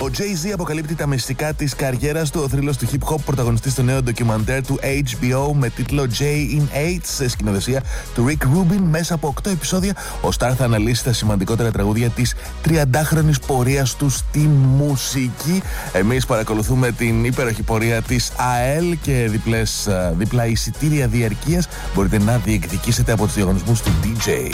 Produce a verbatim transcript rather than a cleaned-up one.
Ο Jay-Z αποκαλύπτει τα μυστικά της καριέρας του. Ο θρύλος του hip hop πρωταγωνιστεί στο νέο ντοκιμαντέρ του έιτς μπι ο με τίτλο Jay in eight σε σκηνοθεσία του Rick Rubin. Μέσα από οκτώ επεισόδια ο Star θα αναλύσει τα σημαντικότερα τραγούδια της τριαντάχρονης πορείας του στη μουσική. Εμείς παρακολουθούμε την υπέροχη πορεία της ΑΕΛ και διπλές, διπλά εισιτήρια διαρκείας μπορείτε να διεκδικήσετε από τους διαγωνισμούς του ντι τζέι.